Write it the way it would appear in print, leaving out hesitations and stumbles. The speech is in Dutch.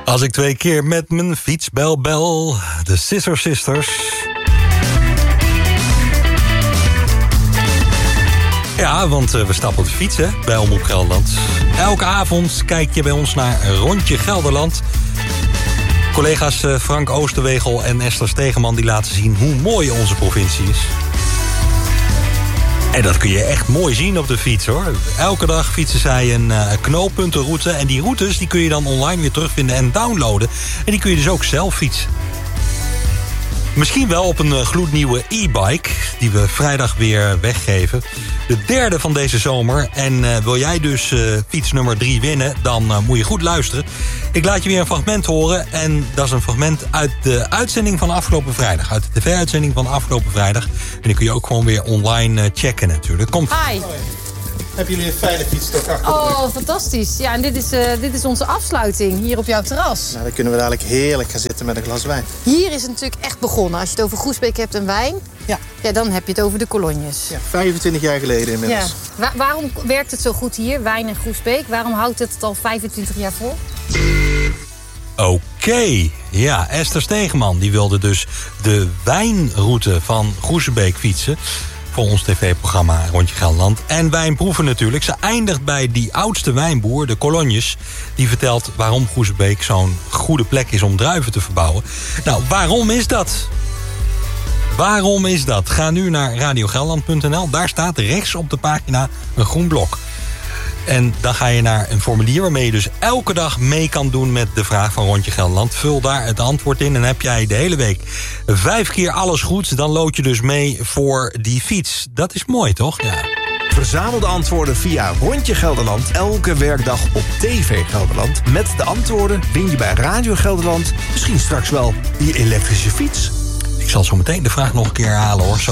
Als ik 2 keer met mijn fiets bel, de Scissor Sisters. Ja, want we stappen op de fiets, hè, bij Omroep Gelderland. Elke avond kijk je bij ons naar Rondje Gelderland. Collega's Frank Oosterwegel en Esther Stegeman die laten zien hoe mooi onze provincie is. En dat kun je echt mooi zien op de fiets, hoor. Elke dag fietsen zij een knooppuntenroute. En die routes die kun je dan online weer terugvinden en downloaden. En die kun je dus ook zelf fietsen. Misschien wel op een gloednieuwe e-bike die we vrijdag weer weggeven. De 3e van deze zomer. En wil jij dus fiets nummer 3 winnen, dan moet je goed luisteren. Ik laat je weer een fragment horen. En dat is een fragment uit de uitzending van afgelopen vrijdag. Uit de tv-uitzending van afgelopen vrijdag. En die kun je ook gewoon weer online checken natuurlijk. Komt. Hi. Hebben jullie een fijne fietstocht achter de rug? Oh, fantastisch. Ja, en dit is onze afsluiting hier op jouw terras. Nou, dan kunnen we dadelijk heerlijk gaan zitten met een glas wijn. Hier is het natuurlijk echt begonnen. Als je het over Groesbeek hebt en wijn, ja, dan heb je het over de kolonjes. Ja, 25 jaar geleden inmiddels. Ja. Waarom werkt het zo goed hier, wijn en Groesbeek? Waarom houdt het al 25 jaar vol? Oké, ja, Esther Stegeman die wilde dus de wijnroute van Groesbeek fietsen voor ons tv-programma Rondje Gelderland. En wijnproeven natuurlijk. Ze eindigt bij die oudste wijnboer, de Kolonjes. Die vertelt waarom Groesbeek zo'n goede plek is om druiven te verbouwen. Nou, waarom is dat? Waarom is dat? Ga nu naar radiogelderland.nl. Daar staat rechts op de pagina een groen blok. En dan ga je naar een formulier waarmee je dus elke dag mee kan doen met de vraag van Rondje Gelderland. Vul daar het antwoord in en heb jij de hele week 5 keer alles goed. Dan lood je dus mee voor die fiets. Dat is mooi, toch? Ja. Verzamel de antwoorden via Rondje Gelderland. Elke werkdag op TV Gelderland. Met de antwoorden win je bij Radio Gelderland misschien straks wel die elektrische fiets. Ik zal zo meteen de vraag nog een keer herhalen, hoor. Zo